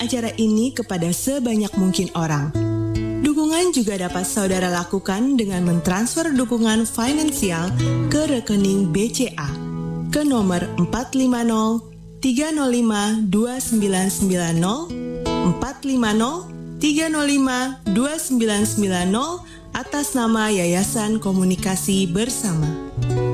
acara ini kepada sebanyak mungkin orang. Dukungan juga dapat saudara lakukan dengan mentransfer dukungan finansial ke rekening BCA ke nomor 450-305-2990, 450-305-2990 atas nama Yayasan Komunikasi Bersama.